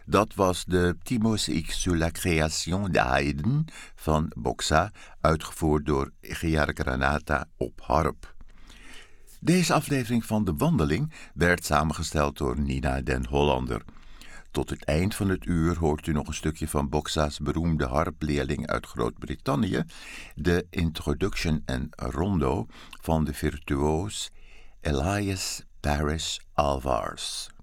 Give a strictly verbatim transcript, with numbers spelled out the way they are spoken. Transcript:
Dat was de Petit Mosaïque sur la création de Haydn van Boxa, uitgevoerd door Gia Granata op harp. Deze aflevering van De Wandeling werd samengesteld door Nina den Hollander. Tot het eind van het uur hoort u nog een stukje van Boxa's beroemde harpleerling uit Groot-Brittannië, de Introduction en Rondo van de virtuoos Elias Parrish Alvarez.